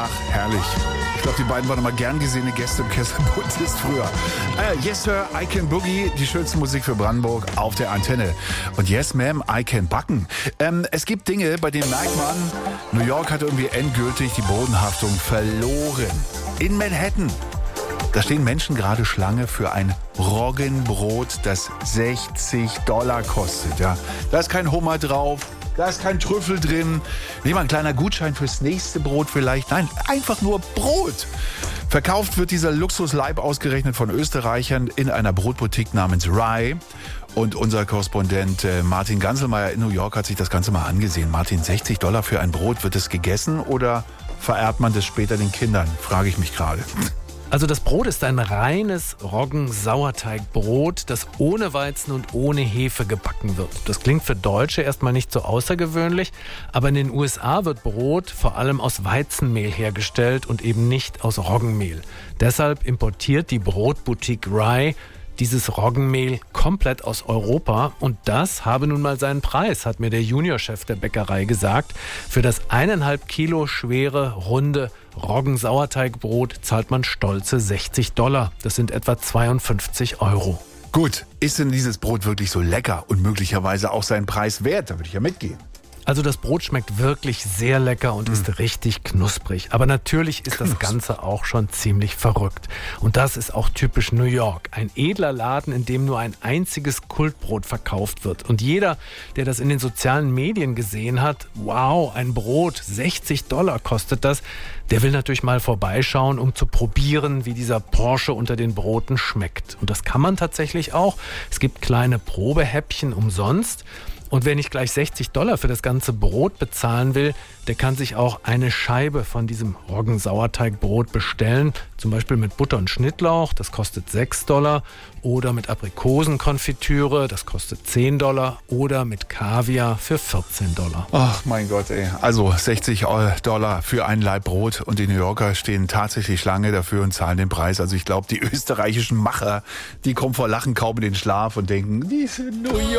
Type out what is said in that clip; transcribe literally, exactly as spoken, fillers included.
Ach, herrlich. Ich glaube, die beiden waren immer gern gesehene Gäste im Kesselbundist früher. Äh, yes, Sir, I Can Boogie, die schönste Musik für Brandenburg auf der Antenne. Und yes, Ma'am, I Can Backen. Ähm, es gibt Dinge, bei denen merkt man, New York hat irgendwie endgültig die Bodenhaftung verloren. In Manhattan. Da stehen Menschen gerade Schlange für ein Roggenbrot, das sechzig Dollar kostet. Ja. Da ist kein Hummer drauf, da ist kein Trüffel drin. Nicht mal ein kleiner Gutschein fürs nächste Brot vielleicht. Nein, einfach nur Brot. Verkauft wird dieser Luxusleib ausgerechnet von Österreichern in einer Brotboutique namens Rye. Und unser Korrespondent äh, Martin Ganselmeier in New York hat sich das Ganze mal angesehen. Martin, sechzig Dollar für ein Brot, wird es gegessen oder vererbt man das später den Kindern? Frage ich mich gerade. Also das Brot ist ein reines Roggen-Sauerteigbrot, das ohne Weizen und ohne Hefe gebacken wird. Das klingt für Deutsche erstmal nicht so außergewöhnlich, aber in den U S A wird Brot vor allem aus Weizenmehl hergestellt und eben nicht aus Roggenmehl. Deshalb importiert die Brotboutique Rye dieses Roggenmehl komplett aus Europa und das habe nun mal seinen Preis, hat mir der Juniorchef der Bäckerei gesagt. Für das eineinhalb Kilo schwere, runde Roggensauerteigbrot zahlt man stolze sechzig Dollar. Das sind etwa zweiundfünfzig Euro. Gut, ist denn dieses Brot wirklich so lecker und möglicherweise auch seinen Preis wert? Da würde ich ja mitgehen. Also das Brot schmeckt wirklich sehr lecker und ist richtig knusprig. Aber natürlich ist das Ganze auch schon ziemlich verrückt. Und das ist auch typisch New York. Ein edler Laden, in dem nur ein einziges Kultbrot verkauft wird. Und jeder, der das in den sozialen Medien gesehen hat, wow, ein Brot, sechzig Dollar kostet das, der will natürlich mal vorbeischauen, um zu probieren, wie dieser Porsche unter den Broten schmeckt. Und das kann man tatsächlich auch. Es gibt kleine Probehäppchen umsonst. Und wer nicht gleich sechzig Dollar für das ganze Brot bezahlen will, der kann sich auch eine Scheibe von diesem Roggensauerteigbrot bestellen. Zum Beispiel mit Butter und Schnittlauch, das kostet sechs Dollar. Oder mit Aprikosenkonfitüre, das kostet zehn Dollar. Oder mit Kaviar für vierzehn Dollar. Ach mein Gott, ey. Also sechzig Dollar für ein Laib Brot. Und die New Yorker stehen tatsächlich Schlange dafür und zahlen den Preis. Also ich glaube, die österreichischen Macher, die kommen vor Lachen kaum in den Schlaf und denken, diese New York.